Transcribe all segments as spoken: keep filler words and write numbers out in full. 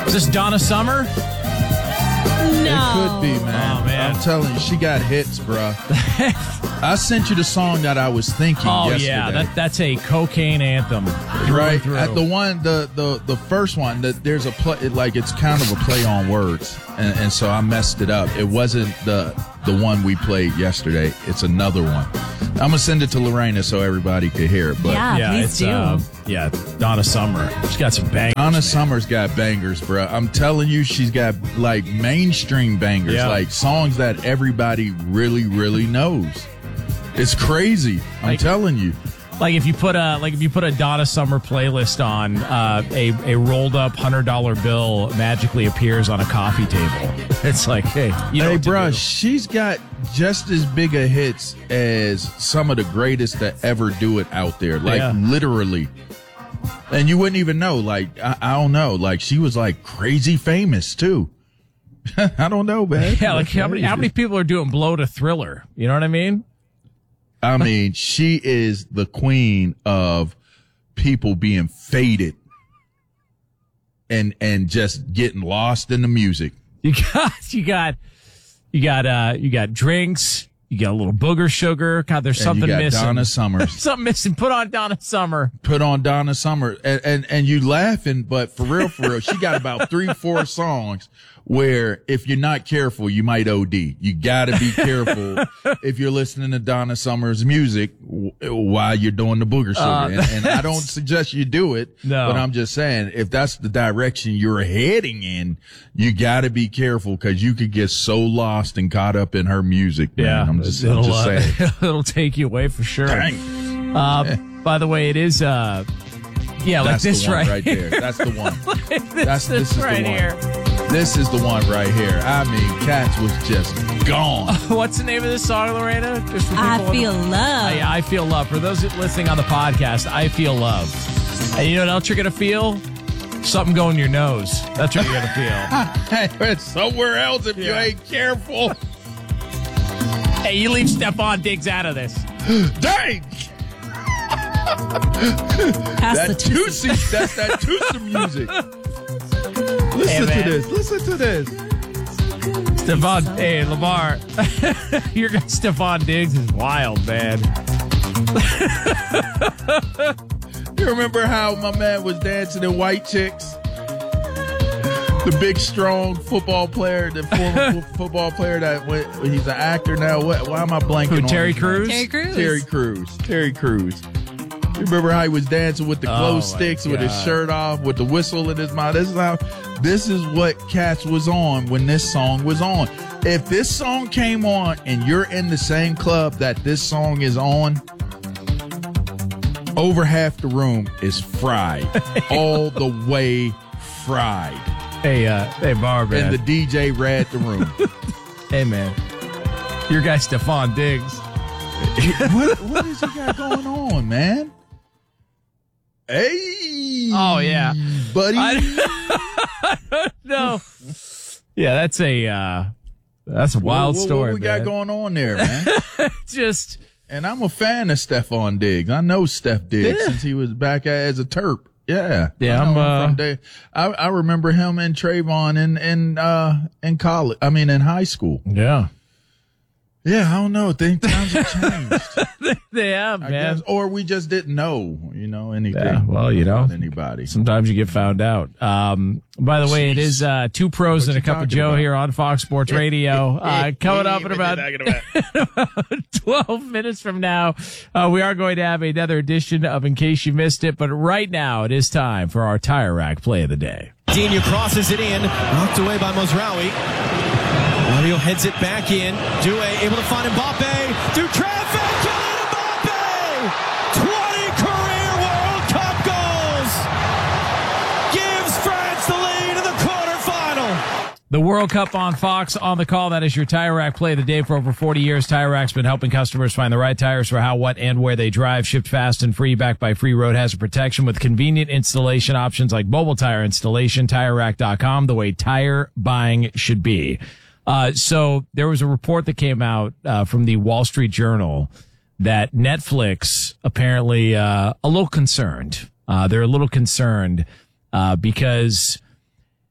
Is this Donna Summer? No. It could be, man. Oh, man. I'm telling you, she got hits, bruh. I sent you the song that I was thinking Oh, yesterday. yeah. That, that's a cocaine anthem. Through right and through. at the one the the the first one that there's a play it, like it's kind of a play on words and, and so I messed it up. It wasn't the the one we played yesterday. It's another one. I'm gonna send it to Lorena so everybody could hear it. But Yeah, yeah, please it's, do. Uh, yeah, Donna Summer. She's got some bangers. Donna man. Summer's got bangers, bro. I'm telling you, she's got like mainstream bangers, Yeah. like songs that everybody really, really knows. It's crazy. I'm Like- telling you. Like if you put a like if you put a Donna Summer playlist on, uh, a a rolled up hundred dollar bill magically appears on a coffee table. It's like, hey, you know Hey, what to bro, do. she's got just as big a hits as some of the greatest that ever do it out there. Like, Yeah. literally. And you wouldn't even know. Like, I, I don't know. Like, she was, like, crazy famous, too. I don't know, man. Yeah, like how many how many people are doing Blow to Thriller? You know what I mean? I mean, she is the queen of people being faded and and just getting lost in the music. You got you got you got uh you got drinks, you got a little booger sugar. God, there's And something you got missing. Donna Summers. Something missing. Put on Donna Summer. Put on Donna Summer, and, and and you laughing, but for real, for real, she got about three, four songs where if you're not careful, you might O D. You got to be careful if you're listening to Donna Summer's music w- while you're doing the booger sugar. Uh, and, and I don't suggest you do it, No. but I'm just saying if that's the direction you're heading in, you got to be careful because you could get so lost and caught up in her music. Man. Yeah, I'm just, I'm it'll, just uh, saying. it'll take you away for sure. Dang. Uh, by the way, it is uh, yeah, like That's this the one right, right there. That's the one. this, That's this this is right the one. here. This is the one right here. I mean, Cats was just gone. What's the name of this song, Lorena? Just for I people feel who- love. I, I feel love. For those listening on the podcast, I feel love. And you know what else you're gonna feel? Something going in your nose. That's what you're gonna feel. It's somewhere else if you Yeah. ain't careful. Hey, you leave Stephon Diggs out of this. Dang! Pass the That Tootsie. Tootsie, that's that Tootsie music. Listen man. to this. Listen to this. Stephon, hey, Lamar, your guy Stephon Diggs is wild, man. You remember how my man was dancing in White Chicks? The big, strong football player, the former fo- football player that went, he's an actor now. What, why am I blanking Who, on Terry his name? Crews? Terry Crews. Terry Crews. Terry Crews. You remember how he was dancing with the glow Oh, my sticks with his God. shirt off, with the whistle in his mouth? This is how. This is what Cats was on when this song was on. If this song came on and you're in the same club that this song is on, over half the room is fried, all the way fried, Hey, uh, hey, Barb, man. and the D J read the room. hey, man. Your guy Stephon Diggs. what what is he got going on, man? Hey, Oh, yeah. buddy. No. Yeah, that's a uh, that's a wild what, what, story. What we man. got going on there, man? Just And I'm a fan of Stephon Diggs. I know Steph Diggs Yeah. since he was back as a Terp. Yeah, Yeah, I know I'm, him uh, from day. I, I remember him and Trayvon in in uh in college. I mean, in high school. yeah, Yeah, I don't know. Things times have changed. they have, I man. guess, or we just didn't know, you know, anything. Yeah, well, you know. about anybody. Sometimes you get found out. Um, by the way, it is uh, two pros What and a you cup of talking Joe about? here on Fox Sports Radio. Uh, coming up in about twelve minutes from now, uh, we are going to have another edition of In Case You Missed It. But right now, it is time for our Tire Rack Play of the Day. Dino crosses it in, knocked away by Mozraoui. Mario heads it back in. Due able to find Mbappe. Through traffic, Kylian Mbappe! twenty career World Cup goals! Gives France the lead in the quarterfinal. The World Cup on Fox on the call. That is your Tire Rack Play of the Day. For over forty years, Tire Rack's been helping customers find the right tires for how, what, and where they drive. Shipped fast and free, backed by free road hazard protection with convenient installation options like mobile tire installation. Tire Rack dot com, the way tire buying should be. Uh, so there was a report that came out uh, from the Wall Street Journal that Netflix apparently uh, a little concerned. Uh, they're a little concerned uh, because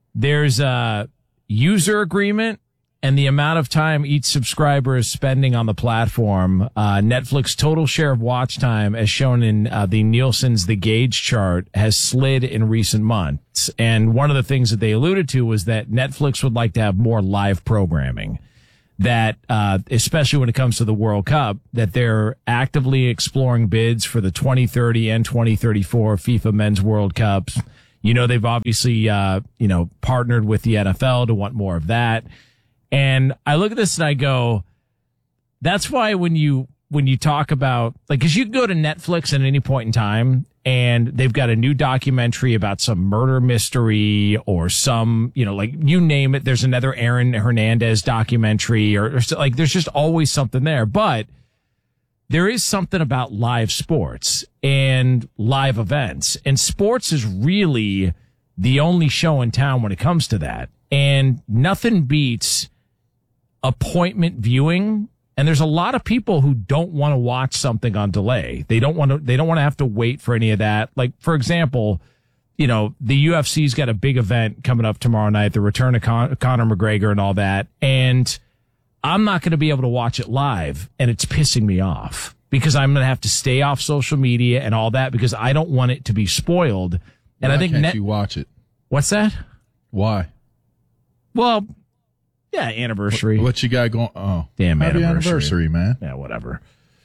there's a user agreement and the amount of time each subscriber is spending on the platform. Uh, Netflix total share of watch time, as shown in uh, the Nielsen's The Gauge chart, has slid in recent months. And one of the things that they alluded to was that Netflix would like to have more live programming. That, uh, especially when it comes to the World Cup, that they're actively exploring bids for the twenty thirty and twenty thirty-four FIFA Men's World Cups. You know, they've obviously, uh, you know, partnered with the N F L to want more of that. And I look at this and I go, that's why when you, when you talk about, like, cause you can go to Netflix at any point in time and they've got a new documentary about some murder mystery or some, you know, like you name it. There's another Aaron Hernandez documentary or, or like, there's just always something there. But there is something about live sports and live events, and sports is really the only show in town when it comes to that. And nothing beats appointment viewing. And there's a lot of people who don't want to watch something on delay. They don't want to, they don't want to have to wait for any of that. Like, for example, you know, the U F C's got a big event coming up tomorrow night, the return of Con- Conor McGregor and all that. And I'm not going to be able to watch it live. And it's pissing me off because I'm going to have to stay off social media and all that because I don't want it to be spoiled. And Why I think can't net- you watch it? What's that? Why? Well, yeah, anniversary. What you got going? Oh, Damn happy anniversary. anniversary, man. Yeah, whatever.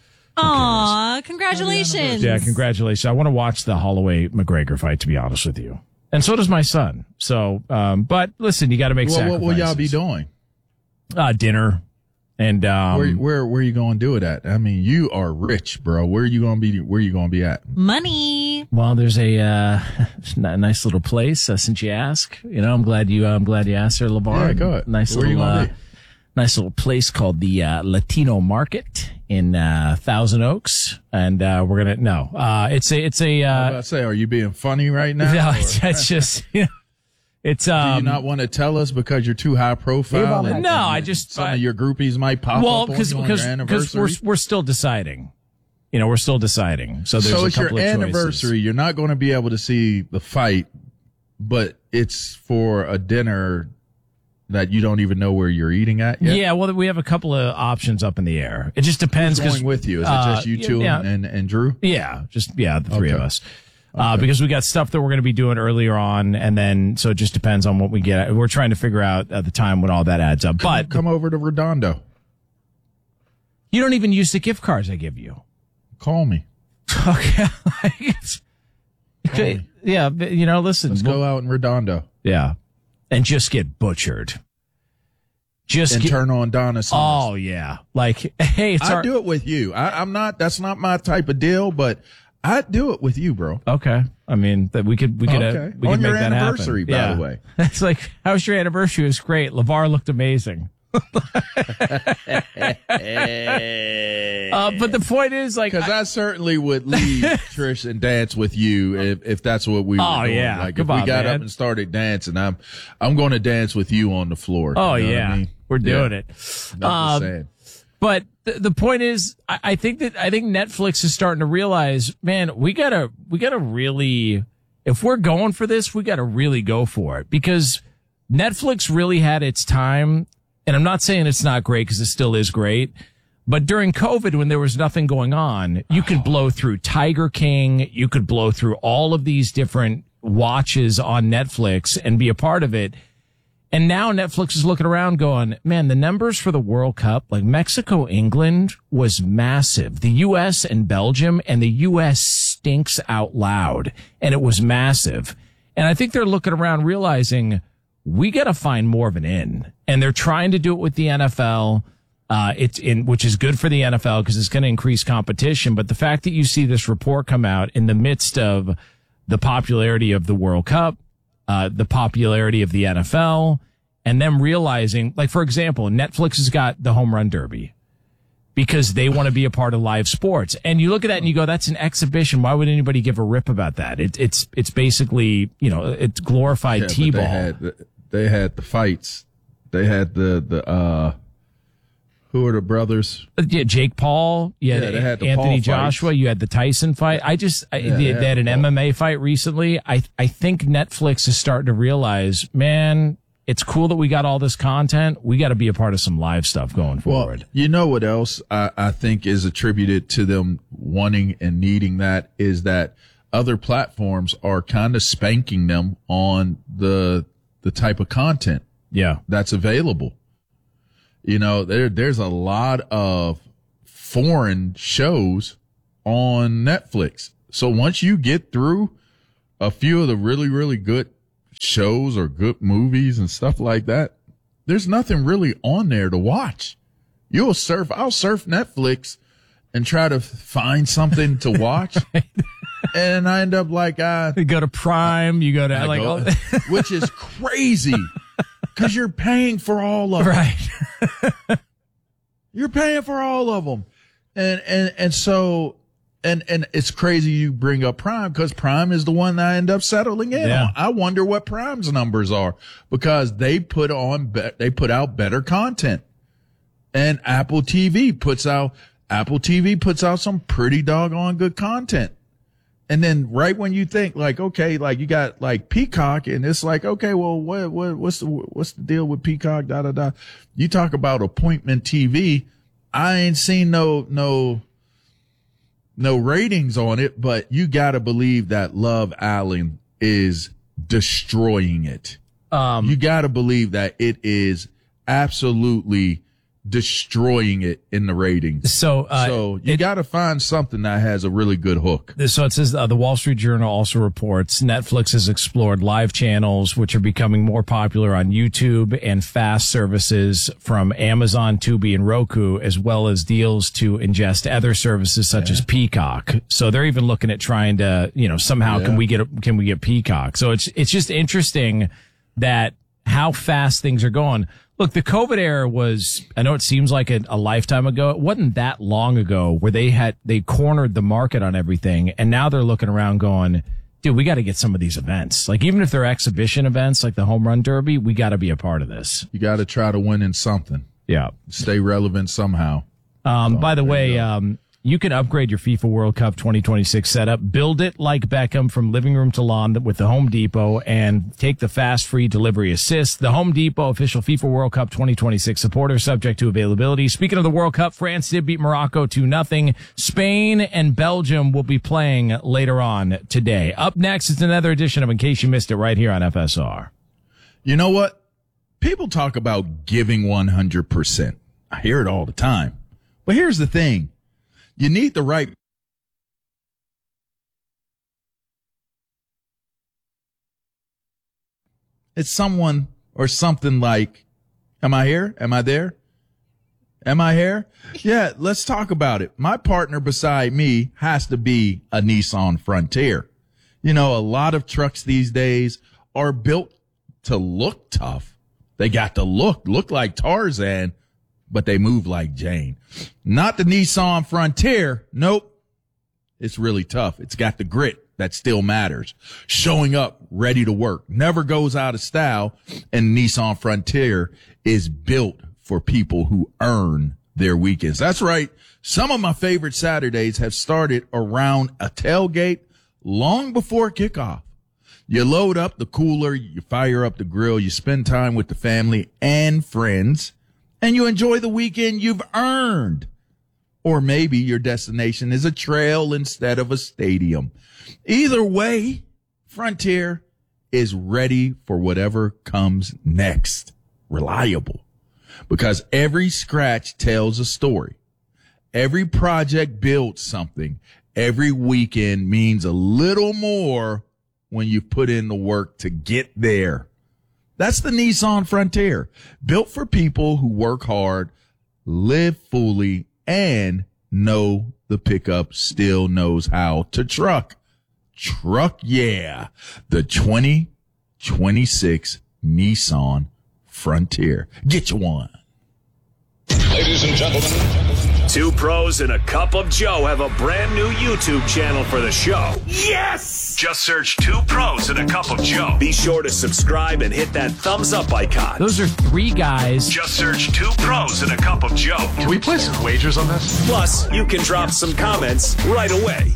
Aw, congratulations. Yeah, congratulations. I want to watch the Holloway McGregor fight, to be honest with you. And so does my son. So, um, but listen, you got to make Well, sacrifices. what will y'all be doing? Uh, dinner. And, um, Where where where you going to do it at? I mean, you are rich, bro. Where are you going to be? Where are you going to be at? Money. well, there's a, uh, a nice little place, uh, since you ask. You know, I'm glad you, uh, I'm glad you asked there, LeVar. Yeah, go ahead. Nice Where you little, gonna uh, be? nice little place called the, uh, Latino Market in, uh, Thousand Oaks. And, uh, we're going to, no, uh, it's a, it's a, I was uh, about to say, are you being funny right now? no, or- it's, it's just, you know, it's, Do um, you not want to tell us because you're too high profile? and- No, and I just- some I- of your groupies might pop well, up on because you on your because anniversary. we're we're still deciding. You know, we're still deciding. So there's so a it's your couple of anniversary. choices. You're not going to be able to see the fight, but it's for a dinner that you don't even know where you're eating at yet. Yeah, well, we have a couple of options up in the air. It just depends. Who's 'cause, going with you? Is it uh, just you two yeah, and, and, and Drew? Yeah, just yeah, the three Okay. of us. Uh, because we got stuff that we're going to be doing earlier on, and then so it just depends on what we get. We're trying to figure out at the time when all that adds up. But Come over to Redondo. you don't even use the gift cards I give you. Call me. Okay. Okay. Yeah, but, you know, listen. Let's go out in Redondo Yeah, and just get butchered. Just and get, turn on Donna Summers. Oh yeah, like hey, it's I our do it with you. I, I'm not. That's not my type of deal, but I do it with you, bro. okay. I mean that we could we could uh, Okay. we On could make your that anniversary, happen. by Yeah. the way. It's like, how was your anniversary? It was great. LeVar looked amazing. uh, but the point is, like, Because I certainly would leave Trish and dance with you if, if that's what we were Oh, doing. yeah. Like Come if we on, got man. up and started dancing, I'm I'm going to dance with you on the floor. oh You know what yeah, I mean? we're doing Yeah. it. I'm just Um, saying. But the, the point is, I, I think that I think Netflix is starting to realize, man, we gotta we gotta really, if we're going for this, we gotta really go for it, because Netflix really had its time, and I'm not saying it's not great because it still is great. But during COVID, when there was nothing going on, you could blow through Tiger King, you could blow through all of these different watches on Netflix and be a part of it. And now Netflix is looking around going, man, the numbers for the World Cup, like Mexico, England was massive. The U S and Belgium, and the U S stinks out loud. And it was massive. And I think they're looking around realizing we got to find more of an in. And they're trying to do it with the N F L. Uh, it's in, which is good for the N F L because it's going to increase competition. But the fact that you see this report come out in the midst of the popularity of the World Cup, uh, the popularity of the N F L, and them realizing, like, for example, Netflix has got the Home Run Derby because they want to be a part of live sports. And you look at that and you go, that's an exhibition. Why would anybody give a rip about that? It, it's, it's basically, you know, it's glorified Yeah, but T-ball. They had, the, they had the fights. They had the, the, uh, Who are the brothers? Yeah, Jake Paul. You had, Yeah, they had the Anthony Paul Joshua. fights. You had the Tyson fight. I just I, Yeah, they, they they had had an the M M A fight recently. I I think Netflix is starting to realize, man, it's cool that we got all this content. We got to be a part of some live stuff going forward. Well, you know what else I, I think is attributed to them wanting and needing that is that other platforms are kind of spanking them on the the type of content Yeah. that's available. You know, there there's a lot of foreign shows on Netflix. So once you get through a few of the really, really good shows or good movies and stuff like that, there's nothing really on there to watch. You'll surf, I'll surf Netflix and try to find something to watch. And I end up like, uh, You go to Prime. You go to I like, go- oh, which is crazy because you're paying for all of them. right. You're paying for all of them. And, and, and so, and, and it's crazy you bring up Prime because Prime is the one that I end up settling in Yeah. on. I wonder what Prime's numbers are because they put on, be- they put out better content. And Apple T V puts out, Apple T V puts out some pretty doggone good content. And then right when you think like, okay, like you got like Peacock and it's like, okay, well, what, what, what's the, what's the deal with Peacock? Da, da, da. You talk about appointment T V. I ain't seen no, no, no ratings on it, but you gotta believe that Love Island is destroying it. Um, You gotta believe that it is absolutely destroying it in the ratings. so, uh, So you got to find something that has a really good hook. So it says uh, the Wall Street Journal also reports Netflix has explored live channels, which are becoming more popular on YouTube and fast services from Amazon, Tubi, and Roku, as well as deals to ingest other services such as Peacock. So they're even looking at trying to, you know, somehow Yeah. can we get a, can we get Peacock? So it's it's just interesting that how fast things are going. Look, the COVID era was, I know it seems like a, a lifetime ago. It wasn't that long ago where they had, they cornered the market on everything. And now they're looking around going, dude, we got to get some of these events. Like, even if they're exhibition events like the Home Run Derby, we got to be a part of this. You got to try to win in something. Yeah. Stay relevant somehow. Um, by the there way, you go. um, you can upgrade your FIFA World Cup twenty twenty-six setup. Build it like Beckham from living room to lawn with the Home Depot and take the fast free delivery assist. The Home Depot official FIFA World Cup twenty twenty-six supporter, subject to availability. Speaking of the World Cup, France did beat Morocco two nothing. Spain and Belgium will be playing later on today. Up next, it's another edition of In Case You Missed It right here on F S R. You know what? People talk about giving one hundred percent. I hear it all the time. But here's the thing. You need the right It's someone or something like, am I here? Am I there? Am I here? Yeah, let's talk about it. My partner beside me has to be a Nissan Frontier. You know, a lot of trucks these days are built to look tough. They got the look, look like Tarzan, but they move like Jane. Not the Nissan Frontier. Nope. It's really tough. It's got the grit that still matters. Showing up, ready to work, never goes out of style. And Nissan Frontier is built for people who earn their weekends. That's right. Some of my favorite Saturdays have started around a tailgate long before kickoff. You load up the cooler, you fire up the grill, you spend time with the family and friends, and you enjoy the weekend you've earned. Or maybe your destination is a trail instead of a stadium. Either way, Frontier is ready for whatever comes next. Reliable. Because every scratch tells a story. Every project builds something. Every weekend means a little more when you put in the work to get there. That's the Nissan Frontier, built for people who work hard, live fully, and know the pickup still knows how to truck. Truck, yeah. The twenty twenty-six Nissan Frontier. Get you one. Ladies and gentlemen, Two pros and a cup of Joe have a brand new YouTube channel for the show. Yes! Just search Two Pros and a Cup of Joe. Be sure to subscribe and hit that thumbs up icon. Those are three guys. Just search Two Pros and a Cup of Joe. Can we place some wagers on this? Plus, you can drop some comments right away.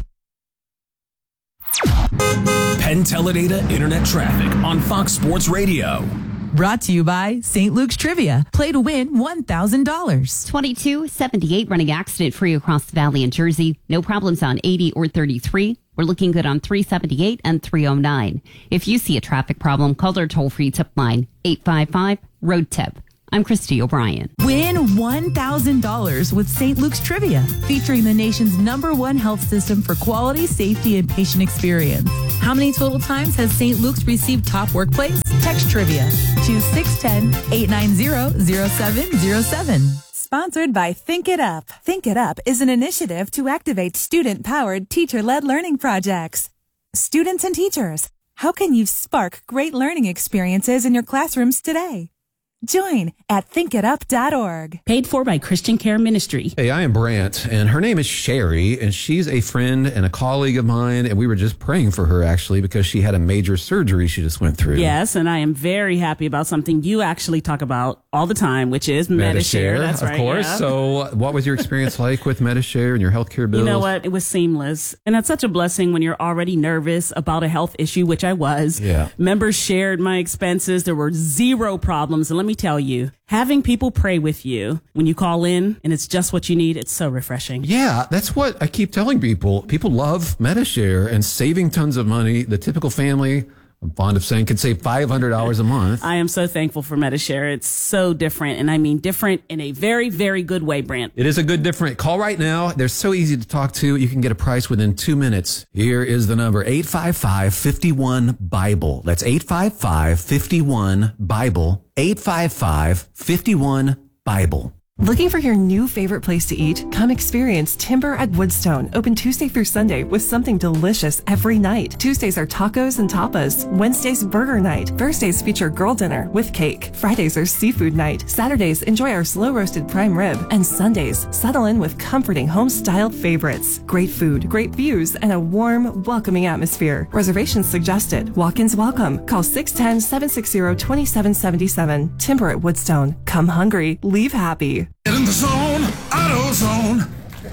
Penn Teledata Internet Traffic on Fox Sports Radio. Brought to you by Saint Luke's Trivia. Play to win one thousand dollars. twenty-two seventy-eight running accident free across the valley in Jersey. No problems on eighty or thirty-three. We're looking good on three seventy-eight and three oh nine. If you see a traffic problem, call our toll-free tip line, eight five five, road tip. I'm Christy O'Brien. Win one thousand dollars with Saint Luke's Trivia, featuring the nation's number one health system for quality, safety, and patient experience. How many total times has Saint Luke's received top workplace? Text Trivia to six one zero, eight nine zero, zero seven zero seven. Sponsored by Think It Up. Think It Up is an initiative to activate student-powered, teacher-led learning projects. Students and teachers, how can you spark great learning experiences in your classrooms today? Join at think it up dot org. Paid for by Christian Care Ministry. Hey, I am Brant, and her name is Sherry, and she's a friend and a colleague of mine, and we were just praying for her, actually, because she had a major surgery she just went through. Yes, and I am very happy about something you actually talk about all the time, which is Medi-Share. That's of right, course. Yeah. So what was your experience like with Medi-Share and your healthcare bills? You know what? It was seamless. And that's such a blessing when you're already nervous about a health issue, which I was. Yeah. Members shared my expenses. There were zero problems. And let me tell you, having people pray with you when you call in and it's just what you need, it's so refreshing. Yeah, that's what I keep telling people. People love Medi-Share and saving tons of money. The typical family, I'm fond of saying, can save five hundred dollars a month. I am so thankful for Medi-Share. It's so different, and I mean different in a very, very good way, Brant. It is a good different. Call right now. They're so easy to talk to. You can get a price within two minutes. Here is the number, eight five five, five one, BIBLE. That's eight five five, five one, BIBLE. eight five five, five one, BIBLE. Looking for your new favorite place to eat? Come experience Timber at Woodstone, open Tuesday through Sunday with something delicious every night. Tuesdays are tacos and tapas. Wednesdays, burger night. Thursdays feature girl dinner with cake. Fridays are seafood night. Saturdays, enjoy our slow-roasted prime rib. And Sundays, settle in with comforting home-styled favorites. Great food, great views, and a warm, welcoming atmosphere. Reservations suggested. Walk-ins welcome. Call six one zero, seven six zero, two seven seven seven. Timber at Woodstone. Come hungry, leave happy. Get in the zone, AutoZone.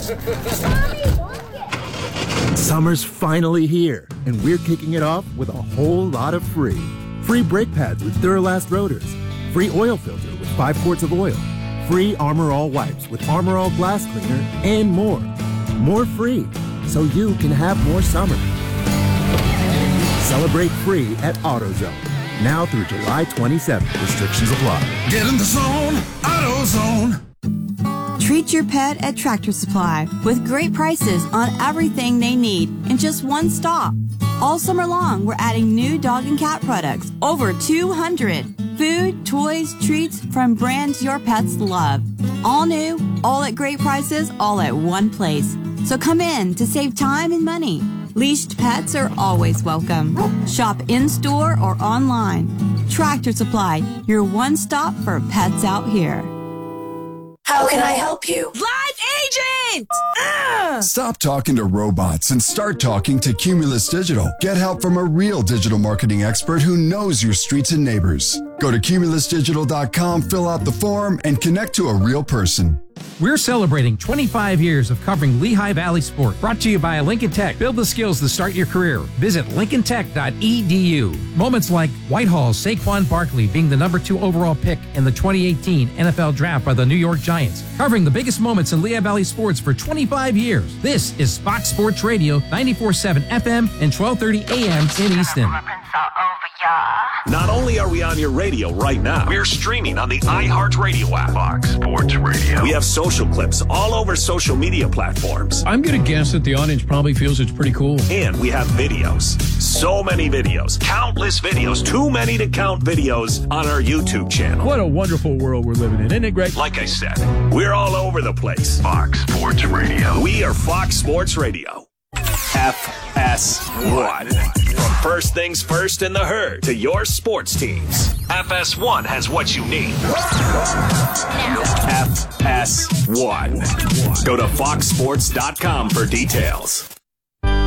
Summer's finally here, and we're kicking it off with a whole lot of free. Free brake pads with Duralast rotors. Free oil filter with five quarts of oil. Free Armor All wipes with Armor All glass cleaner, and more. More free, so you can have more summer. Celebrate free at AutoZone. Now through July twenty-seventh. Restrictions apply. Get in the zone, AutoZone. Treat your pet at Tractor Supply with great prices on everything they need in just one stop. All summer long, we're adding new dog and cat products, over two hundred. Food, toys, treats from brands your pets love. All new, all at great prices, all at one place. So come in to save time and money. Leashed pets are always welcome. Shop in-store or online. Tractor Supply, your one stop for pets out here. How can I help you? Live agent! Ah! Stop talking to robots and start talking to Cumulus Digital. Get help from a real digital marketing expert who knows your streets and neighbors. Go to cumulus digital dot com, fill out the form, and connect to a real person. We're celebrating twenty-five years of covering Lehigh Valley sport. Brought to you by Lincoln Tech. Build the skills to start your career. Visit lincoln tech dot e d u. Moments like Whitehall's Saquon Barkley being the number two overall pick in the twenty eighteen N F L Draft by the New York Giants. Covering the biggest moments in Lehigh Valley sports for twenty-five years. This is Fox Sports Radio, ninety-four point seven F M and twelve thirty A M in Easton. Not only are we on your radio right now, we're streaming on the iHeartRadio app. Fox Sports Radio. We have social clips all over social media platforms. I'm going to guess that the audience probably feels it's pretty cool. And we have videos. So many videos. Countless videos. Too many to count videos on our YouTube channel. What a wonderful world we're living in. Isn't it great? Like I said, we're all over the place. Fox Sports Radio. We are Fox Sports Radio. F S one. From first things first in the herd to your sports teams. F S one has what you need. F S one. Go to fox sports dot com for details.